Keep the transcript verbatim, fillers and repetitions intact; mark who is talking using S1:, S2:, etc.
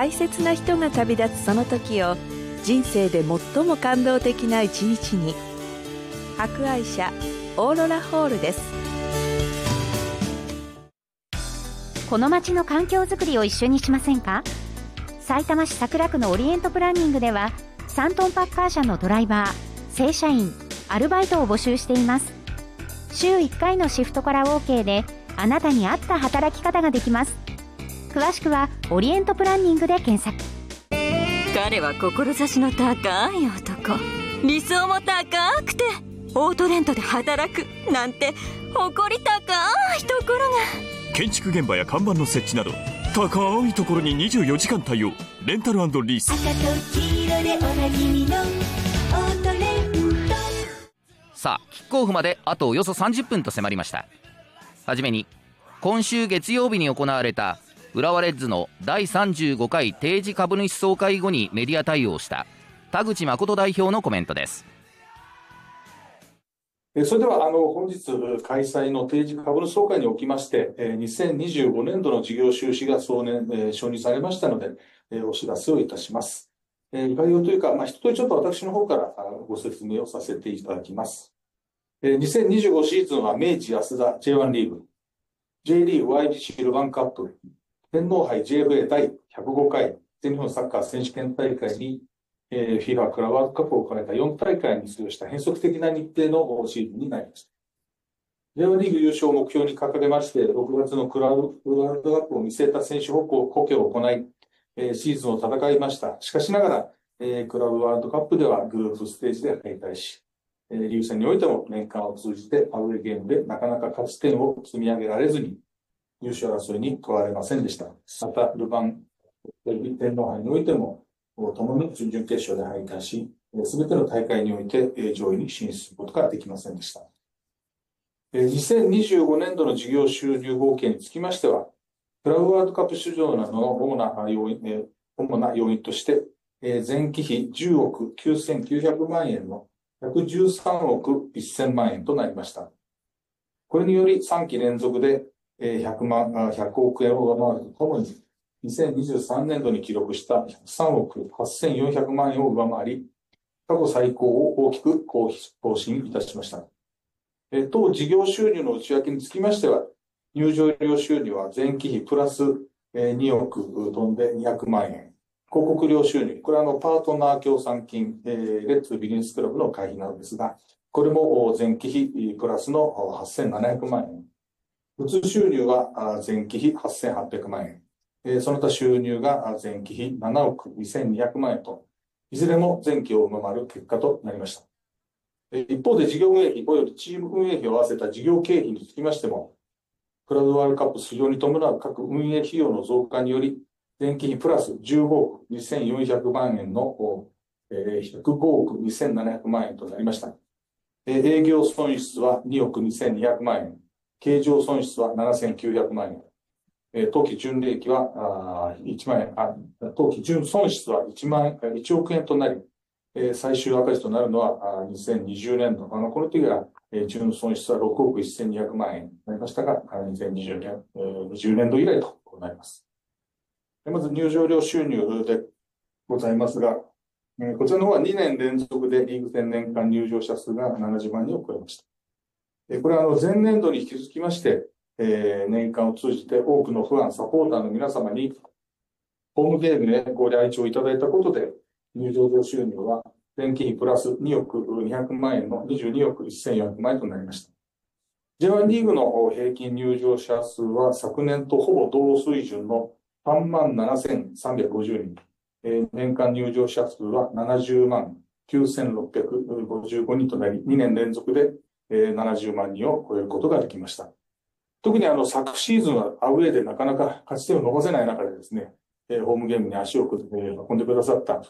S1: 大切な人が旅立つその時を人生で最も感動的な一日に。博愛社オーロラホールです。
S2: この街の環境づくりを一緒にしませんか。さいたま市桜区のオリエントプランニングではさんトンパッカー車のドライバー、正社員、アルバイトを募集しています。週いっかいのシフトから OK であなたに合った働き方ができます。詳しくはオリエントプランニングで検索。
S3: 彼は志の高い男、理想も高くてオートレントで働くなんて誇り高いところが。
S4: 建築現場や看板の設置など高いところににじゅうよじかん対応。レンタル&リース。赤と黄色でおなじみのオートレント。
S5: さあキックオフまであとおよそさんじゅっぷんと迫りました。はじめに今週月曜日に行われた浦和レッズのだいさんじゅうごかい定時株主総会後にメディア対応した田口誠代表のコメントです。
S6: それではあの本日開催の定時株主総会におきましてにせんにじゅうごねんどの事業収支が総年承認されましたのでお知らせをいたします。概要というか、まあ、一通りちょっと私の方からご説明をさせていただきます。にせんにじゅうごシーズンは明治安田 ジェイワン リーグ、J リーグ ワイビーシルバンカップ、天皇杯 ジェイエフエー だいひゃくごかい全日本サッカー選手権大会にえー、FIFA クラブワールドカップを兼ねたよん大会に出場した変則的な日程のシーズンになりました。ジェイワン リーグ優勝を目標に掲げまして、ろくがつのクラブワールドカップを見据えた選手補強を行い、えー、シーズンを戦いました。しかしながら、えー、クラブワールドカップではグループステージで敗退し、えー、リーグ戦においても年間を通じてアウェーゲームでなかなか勝ち点を積み上げられずに、優勝争いに加われませんでした。また、ルヴァン天皇杯においても、ともに準々決勝で敗退し、すべての大会において上位に進出することができませんでした。にせんにじゅうごねんどの事業収入合計につきましては、クラブワールドカップ出場などの主な要因、主な要因として、前期費じゅうおくきゅうせんきゅうひゃくまんえんのひゃくじゅうさんおくせんまんえんとなりました。これによりさんき連続でひゃくまん、ひゃくおくえんを上回るとともに、にせんにじゅうさんねんどに記録したさんおくはっせんよんひゃくまんえんを上回り、過去最高を大きく更新いたしました。当事業収入の内訳につきましては、入場料収入は前期費プラスにおく飛んでにひゃくまんえん。広告料収入、これはあのパートナー協賛金、レッツビジネスクラブの会費なのですが、これも前期費プラスのはっせんななひゃくまんえん。物収入は前期費はっせんはっぴゃくまんえん。その他収入が前期費ななおくにせんにひゃくまんえんと、いずれも前期を上回る結果となりました。一方で事業運営費およびチーム運営費を合わせた事業経費につきましても、クラブワールドカップ出場に伴う各運営費用の増加により、前期費プラスじゅうごおくにせんよんひゃくまんえんのひゃくごおくにせんななひゃくまんえんとなりました。営業損失はにおくにせんにひゃくまんえん、経常損失はななせんきゅうひゃくまんえん。当期純利益はいちまんえん、あ当期純損失はいちまん、いちおくえんとなり、最終赤字となるのはにせんにじゅうねんど、あのこの時は純損失はろくおくせんにひゃくまんえんになりましたが、にせんにじゅうねん、にじゅうねんど以来となります。まず入場料収入でございますが、こちらの方はにねん連続でリーグ戦年間入場者数がななじゅうまんにんを超えました。これはあの前年度に引き続きまして、えー、年間を通じて多くのファン、サポーターの皆様にホームゲームでご来場いただいたことで、入場料収入は前期費プラスにおくにひゃくまんえんのにじゅうにおくせんよんひゃくまんえんとなりました。ジェイワン リーグの平均入場者数は昨年とほぼ同水準のさんまんななせんさんびゃくごじゅうにん、えー、年間入場者数はななじゅうまんきゅうせんろっぴゃくごじゅうごにんとなり、にねん連続でななじゅうまんにんを超えることができました。特にあの昨シーズンはアウェーでなかなか勝ち点を伸ばせない中でですね、ホームゲームに足を運んでくださった